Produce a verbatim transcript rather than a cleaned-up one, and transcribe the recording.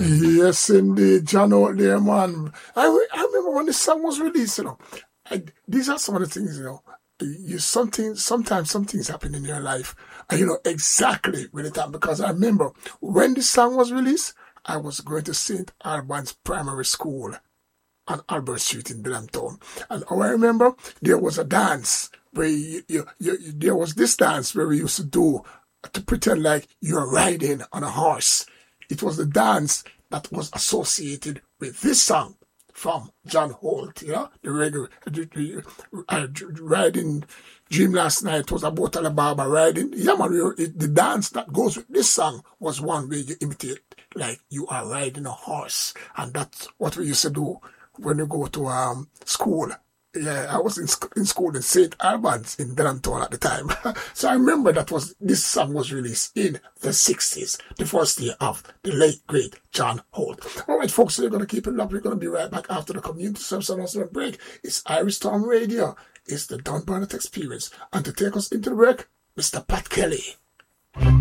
Yes, indeed. John out there, man. I, re- I remember when the song was released, you know. I, these are some of the things, you know. You something sometimes something's happening in your life, and you know exactly when it happened. Because I remember when the song was released, I was going to Saint Albans Primary School on Albert Street in Brampton, and all I remember there was a dance where you, you, you, you there was this dance where we used to do to pretend like you're riding on a horse. It was the dance that was associated with this song from John Holt, you know, the reggae, the, the, uh, riding Dream Last Night was about Alabama riding. Yeah, man, the dance that goes with this song was one where you imitate like you are riding a horse. And that's what we used to do when you go to um school. Yeah, I was in, in school in Saint Albans in Brampton at the time. So I remember that was this song was released in the sixties, the first year of the late, great John Holt. All right, folks, so we're going to keep it up. We're going to be right back after the community service announcement break. It's Irish Storm Radio. It's the Don Burnett Experience. And to take us into the break, Mister Pat Kelly.